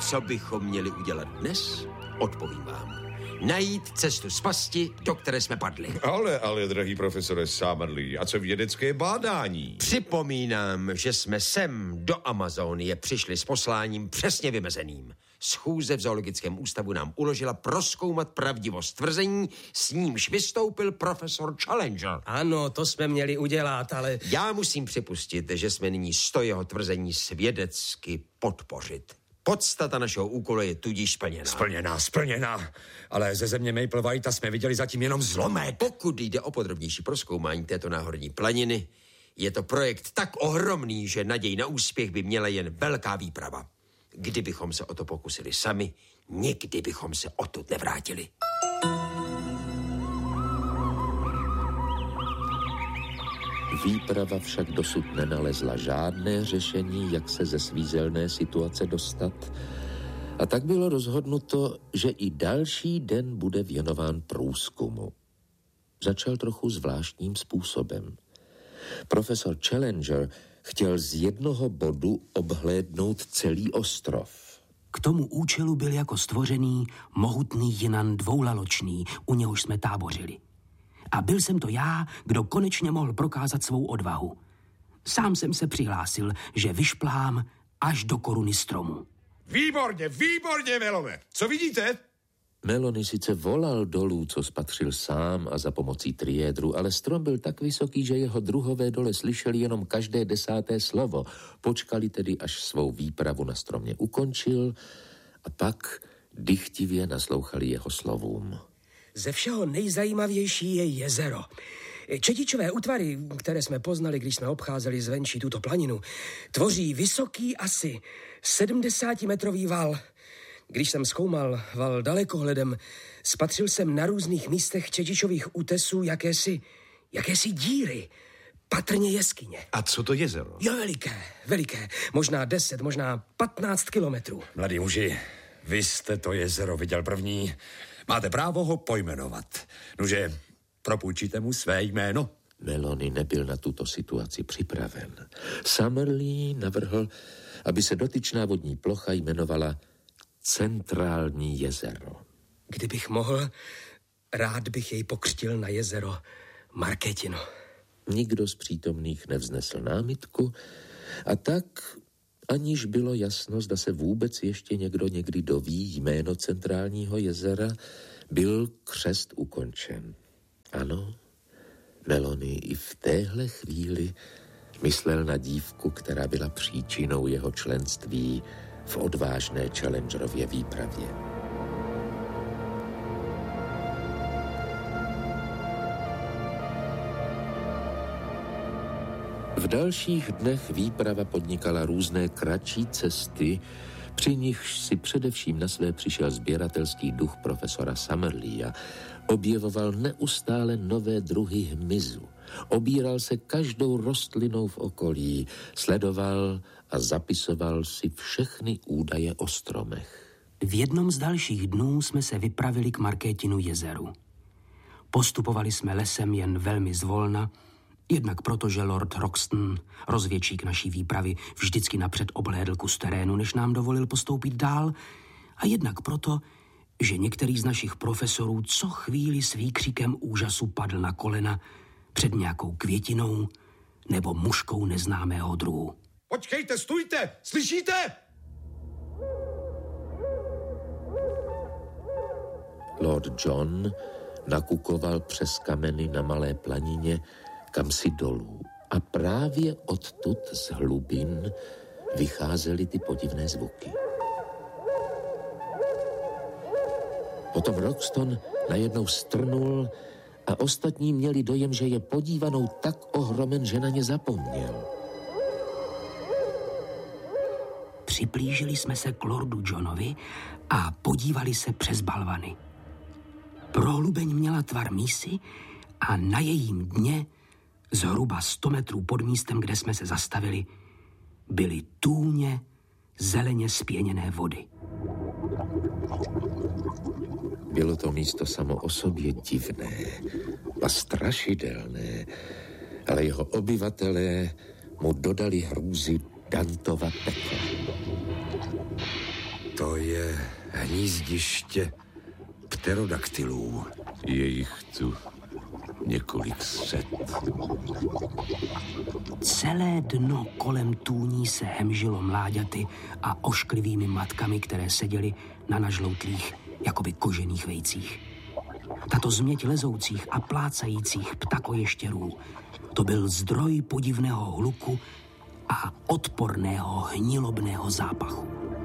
Co bychom měli udělat dnes? Odpovím vám. Najít cestu z pasti, do které jsme padli. Ale, drahý profesore Summerlee, a co vědecké bádání? Připomínám, že jsme sem do Amazonie přišli s posláním přesně vymezeným. Schůze v zoologickém ústavu nám uložila prozkoumat pravdivost tvrzení, s nímž vystoupil profesor Challenger. Ano, to jsme měli udělat, ale... Já musím připustit, že jsme nyní jeho tvrzení svědecky podpořit. Podstata našeho úkolu je tudíž splněná. Splněná. Ale ze země Maple Whitea jsme viděli zatím jenom zlomek. Pokud jde o podrobnější prozkoumání této náhorní planiny, je to projekt tak ohromný, že naděj na úspěch by měla jen velká výprava. Kdybychom se o to pokusili sami, nikdy bychom se odtud nevrátili. Výprava však dosud nenalezla žádné řešení, jak se ze svízelné situace dostat. A tak bylo rozhodnuto, že i další den bude věnován průzkumu. Začal trochu zvláštním způsobem. Profesor Challenger chtěl z jednoho bodu obhlédnout celý ostrov. K tomu účelu byl jako stvořený mohutný jinan dvoulaločný, u něhož jsme tábořili. A byl jsem to já, kdo konečně mohl prokázat svou odvahu. Sám jsem se přihlásil, že vyšplhám až do koruny stromu. Výborně, Melone. Co vidíte? Melony sice volal dolů, co spatřil sám a za pomocí triédru, ale strom byl tak vysoký, že jeho druhové dole slyšeli jenom každé 10. slovo. Počkali tedy, až svou výpravu na stromě ukončil a pak dychtivě naslouchali jeho slovům. Ze všeho nejzajímavější je jezero. Čedičové útvary, které jsme poznali, když jsme obcházeli zvenčí tuto planinu, tvoří vysoký asi 70-metrový val. Když jsem zkoumal val dalekohledem, spatřil jsem na různých místech čedičových útesů jakési díry, patrně jeskyně. A co to jezero? Jo, veliké, možná 10, možná 15 kilometrů. Mladí muži, vy jste to jezero viděl první. Máte právo ho pojmenovat. Nože, propůjčíte mu své jméno. Melony nebyl na tuto situaci připraven. Summerlee navrhl, aby se dotyčná vodní plocha jmenovala Centrální jezero. Kdybych mohl, rád bych jej pokřtil na jezero Marketino. Nikdo z přítomných nevznesl námitku a tak, aniž bylo jasno, zda se vůbec ještě někdo někdy doví jméno Centrálního jezera, byl křest ukončen. Ano, Melony i v téhle chvíli myslel na dívku, která byla příčinou jeho členství v odvážné Challengerově výpravě. V dalších dnech výprava podnikala různé kratší cesty, při nichž si především na své přišel sběratelský duch profesora Summerleea. Objevoval neustále nové druhy hmyzu. Obíral se každou rostlinou v okolí, sledoval a zapisoval si všechny údaje o stromech. V jednom z dalších dnů jsme se vypravili k Marketinu jezeru. Postupovali jsme lesem jen velmi zvolna, jednak proto, že Lord Roxton, rozvědčík naší výpravy, vždycky napřed obhlédl kus terénu, než nám dovolil postoupit dál, a jednak proto, že některý z našich profesorů co chvíli s výkřikem úžasu padl na kolena před nějakou květinou nebo muškou neznámého druhu. Počkejte, stůjte, slyšíte? Lord John nakukoval přes kameny na malé planině kamsi dolů a právě odtud z hlubin vycházely ty podivné zvuky. Potom Roxton najednou strnul a ostatní měli dojem, že je podívanou tak ohromen, že na ně zapomněl. Přiblížili jsme se k Lordu Johnovi a podívali se přes balvany. Prohlubeň měla tvar mísy a na jejím dně, zhruba 100 metrů pod místem, kde jsme se zastavili, byly tůně zeleně spěněné vody. Bylo to místo samo o sobě divné a strašidelné, ale jeho obyvatelé mu dodali hrůzy Dantova pekla. To je hnízdiště pterodaktylů. Je jich tu několik set. Celé dno kolem tůní se hemžilo mláďaty a ošklivými matkami, které seděly na nažloutlých, jakoby kožených vejcích. Tato změť lezoucích a plácajících ptakoještěrů, to byl zdroj podivného hluku a odporného hnilobného zápachu.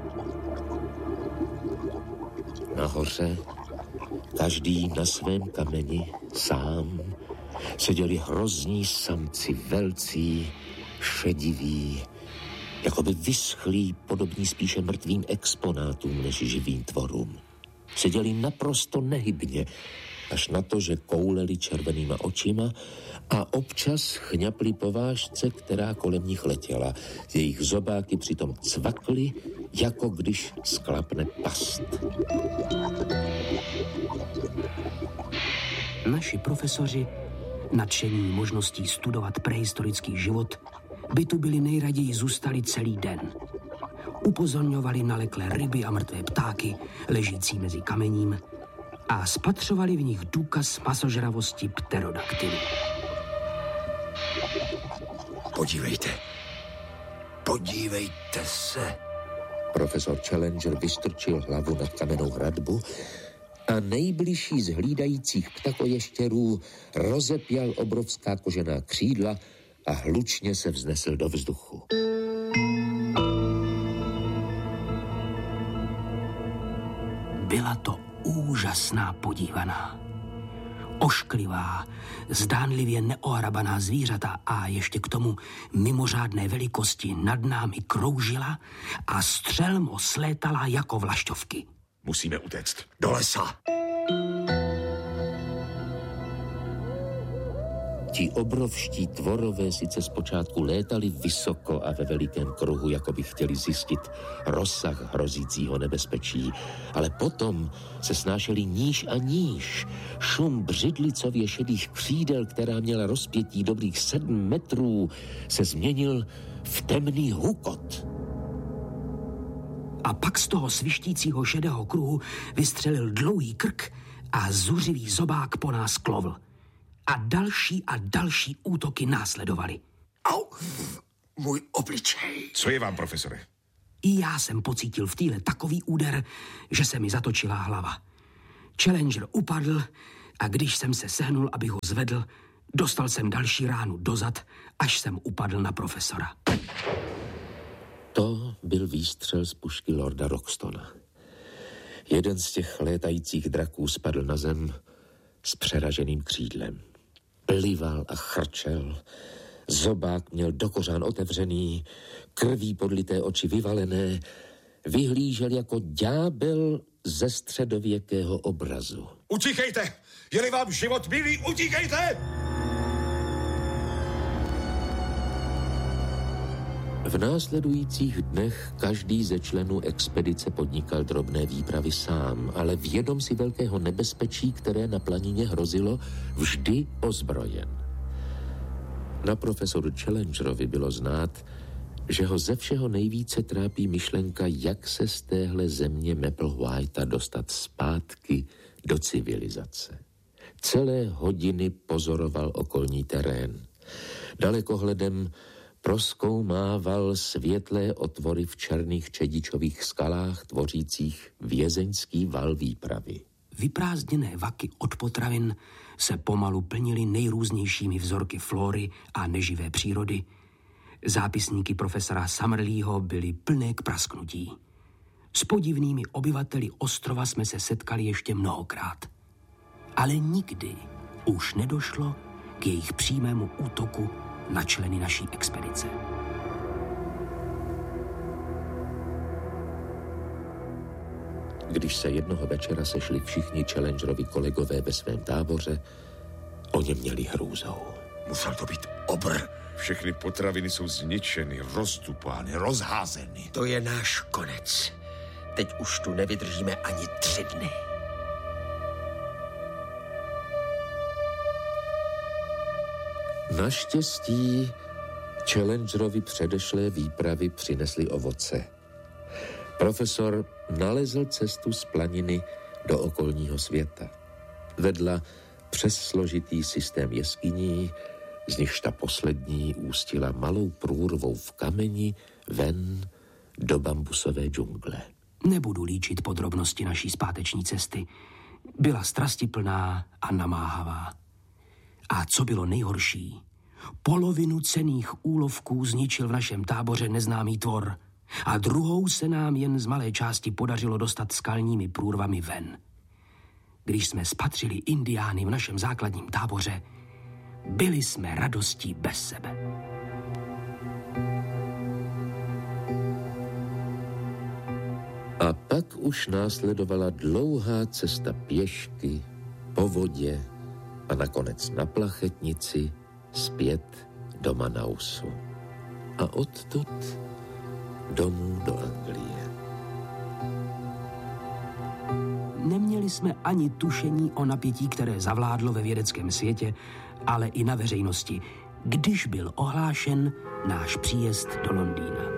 Nahoře, každý na svém kameni, sám, seděli hrozní samci, velcí, šediví, jakoby vyschlí, podobní spíše mrtvým exponátům než živým tvorům. Seděli naprosto nehybně, až na to, že kouleli červenýma očima a občas chňapli po vážce, která kolem nich letěla. Jejich zobáky přitom cvakly, jako když sklapne past. Naši profesoři, nadšení možností studovat prehistorický život, by tu byli nejraději zůstali celý den. Upozorňovali naleklé ryby a mrtvé ptáky, ležící mezi kamením, a spatřovali v nich důkaz masožravosti pterodaktylů. Podívejte se. Profesor Challenger vystrčil hlavu nad kamennou hradbu a nejbližší z hlídajících ptakoještěrů rozepěl obrovská kožená křídla a hlučně se vznesl do vzduchu. Byla to úžasná podívaná. Ošklivá, zdánlivě neohrabaná zvířata a ještě k tomu mimořádné velikosti nad námi kroužila a střelmo slétala jako vlašťovky. Musíme utéct. Do lesa. Ti obrovští tvorové sice zpočátku létali vysoko a ve velikém kruhu, jako by chtěli zjistit rozsah hrozícího nebezpečí, ale potom se snášeli níž a níž. Šum břidlicově šedých křídel, která měla rozpětí dobrých 7 metrů, se změnil v temný hukot. A pak z toho svištícího šedého kruhu vystřelil dlouhý krk a zuřivý zobák po nás klovl. A další útoky následovaly. Au, můj obličej. Co je vám, profesore? I já jsem pocítil v týle takový úder, že se mi zatočila hlava. Challenger upadl a když jsem se sehnul, abych ho zvedl, dostal jsem další ránu dozad, až jsem upadl na profesora. To byl výstřel z pušky lorda Roxtona. Jeden z těch létajících draků spadl na zem s přeraženým křídlem. Plival a chrčel, zobák měl do kořán otevřený, krví podlité oči vyvalené, vyhlížel jako ďábel ze středověkého obrazu. Utíkejte! Je-li vám život milý, utíkejte! V následujících dnech každý ze členů expedice podnikal drobné výpravy sám, ale vědom si velkého nebezpečí, které na planině hrozilo, vždy ozbrojen. Na profesoru Challengerovi bylo znát, že ho ze všeho nejvíce trápí myšlenka, jak se z téhle země Mapplewhita dostat zpátky do civilizace. Celé hodiny pozoroval okolní terén. Dalekohledem prozkoumával světlé otvory v černých čedičových skalách tvořících vězeňský val výpravy. Vyprázdněné vaky od potravin se pomalu plnily nejrůznějšími vzorky flóry a neživé přírody. Zápisníky profesora Summerleeho byly plné k prasknutí. S podivnými obyvateli ostrova jsme se setkali ještě mnohokrát. Ale nikdy už nedošlo k jejich přímému útoku na členy naší expedice. Když se jednoho večera sešli všichni Challengerovi kolegové ve svém táboře, o něm měli hrůzou. Musel to být obr. Všechny potraviny jsou zničeny, rozdupány, rozházeny. To je náš konec. Teď už tu nevydržíme ani 3 dny. Naštěstí Challengerovi předešlé výpravy přinesly ovoce. Profesor nalezl cestu z planiny do okolního světa. Vedla přes složitý systém jeskyní, z nichž ta poslední ústila malou průrvou v kameni ven do bambusové džungle. Nebudu líčit podrobnosti naší zpáteční cesty. Byla strastiplná a namáhavá. A co bylo nejhorší, polovinu cenných úlovků zničil v našem táboře neznámý tvor a druhou se nám jen z malé části podařilo dostat skalními průrvami ven. Když jsme spatřili indiány v našem základním táboře, byli jsme radostí bez sebe. A pak už následovala dlouhá cesta pěšky, po vodě a nakonec na plachetnici zpět do Manausu. A odtud domů do Anglie. Neměli jsme ani tušení o napětí, které zavládlo ve vědeckém světě, ale i na veřejnosti, když byl ohlášen náš příjezd do Londýna.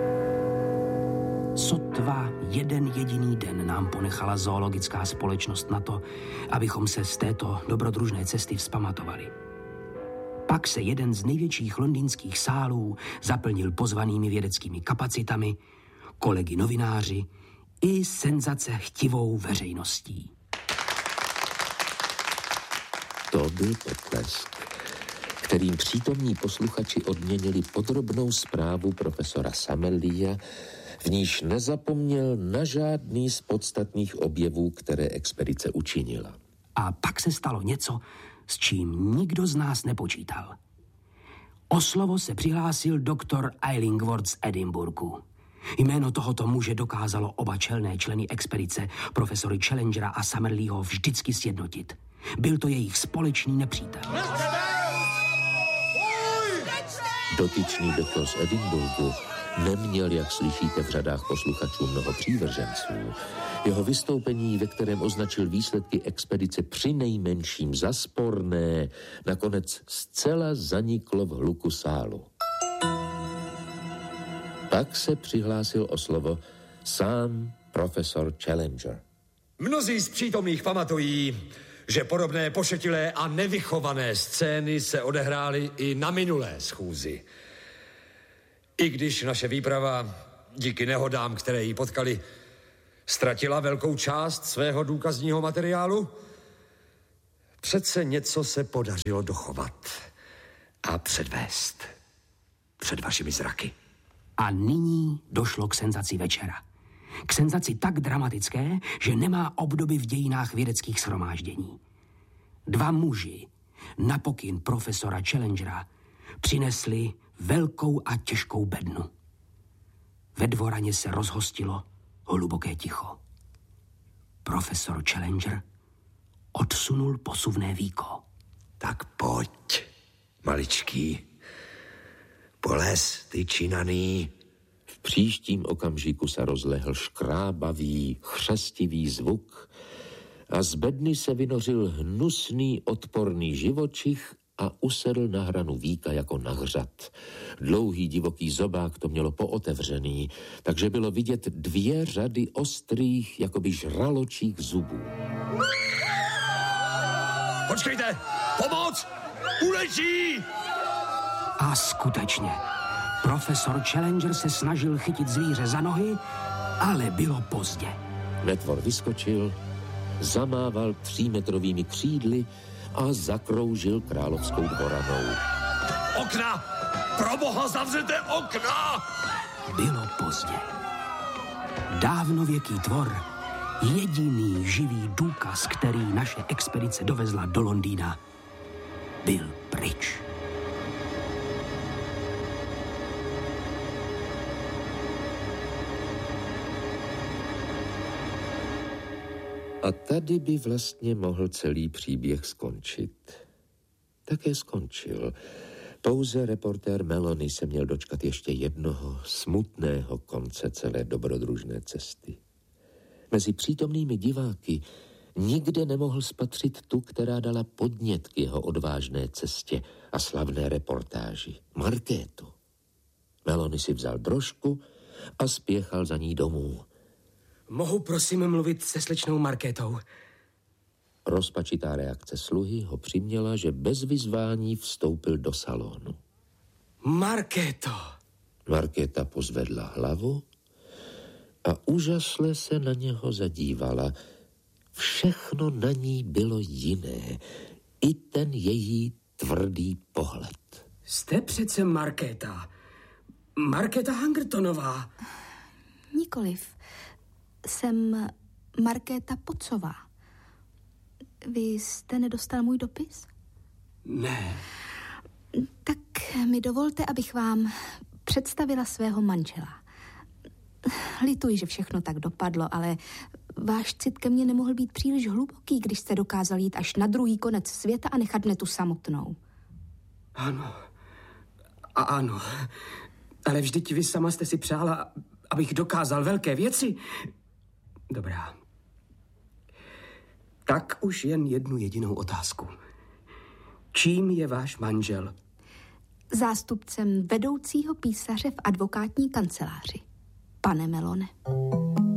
Sotva jeden jediný den nám ponechala zoologická společnost na to, abychom se z této dobrodružné cesty vzpamatovali. Pak se jeden z největších londýnských sálů zaplnil pozvanými vědeckými kapacitami, kolegy novináři i senzace chtivou veřejností. To byl potlesk, kterým přítomní posluchači odměnili podrobnou zprávu profesora Summerleeha, v níž nezapomněl na žádný z podstatných objevů, které expedice učinila. A pak se stalo něco, s čím nikdo z nás nepočítal. O slovo se přihlásil doktor Illingworth z Edinburghu. Jméno tohoto muže dokázalo oba čelné členy expedice, profesory Challengera a Summerleeho, vždycky sjednotit. Byl to jejich společný nepřítel. Dotyčný doktor z Edinburghu neměl, jak slyšíte v řadách posluchačů, mnoho přívrženců. Jeho vystoupení, ve kterém označil výsledky expedice přinejmenším za sporné, nakonec zcela zaniklo v hluku sálu. Pak se přihlásil o slovo sám profesor Challenger. Mnozí z přítomných pamatují, že podobné pošetilé a nevychované scény se odehrály i na minulé schůzi. I když naše výprava, díky nehodám, které ji potkali, ztratila velkou část svého důkazního materiálu, přece něco se podařilo dochovat a předvést před vašimi zraky. A nyní došlo k senzaci večera. K senzaci tak dramatické, že nemá obdoby v dějinách vědeckých shromáždění. Dva muži na pokyn profesora Challengera přinesli velkou a těžkou bednu. Ve dvoraně se rozhostilo hluboké ticho. Profesor Challenger odsunul posuvné víko. Tak pojď, maličký. Polez, ty činaný. V příštím okamžiku se rozlehl škrábavý, chřastivý zvuk a z bedny se vynořil hnusný, odporný živočich a usedl na hranu víka jako na hřad. Dlouhý divoký zobák to mělo pootevřený, takže bylo vidět 2 řady ostrých, jakoby žraločích zubů. Počkejte! Pomoc! Uleží! A skutečně, profesor Challenger se snažil chytit zvíře za nohy, ale bylo pozdě. Netvor vyskočil, zamával 3metrovými křídly a zakroužil královskou dvoranou. Okna! Proboha, zavřete okna! Bylo pozdě. Dávnověký tvor, jediný živý důkaz, který naše expedice dovezla do Londýna, byl pryč. A tady by vlastně mohl celý příběh skončit. Také skončil. Pouze reportér Melony se měl dočkat ještě jednoho smutného konce celé dobrodružné cesty. Mezi přítomnými diváky nikde nemohl spatřit tu, která dala podnět k jeho odvážné cestě a slavné reportáži. Markétu. Melony si vzal brožku a spěchal za ní domů. Mohu prosím mluvit se slečnou Markétou? Rozpačitá reakce sluhy ho přiměla, že bez vyzvání vstoupil do salonu. Markéto! Markéta pozvedla hlavu a úžasle se na něho zadívala. Všechno na ní bylo jiné, i ten její tvrdý pohled. Jste přece Markéta. Markéta Hangertonová. Nikoliv. Jsem Markéta Pocová. Vy jste nedostal můj dopis? Ne. Tak mi dovolte, abych vám představila svého manžela. Lituji, že všechno tak dopadlo, ale váš cit ke mně nemohl být příliš hluboký, když jste dokázal jít až na druhý konec světa a nechat mne tu samotnou. Ano. Ano. Ale vždyť vy sama jste si přála, abych dokázal velké věci. Dobrá. Tak už jen jednu jedinou otázku. Čím je váš manžel? Zástupcem vedoucího písaře v advokátní kanceláři. Pane Melone.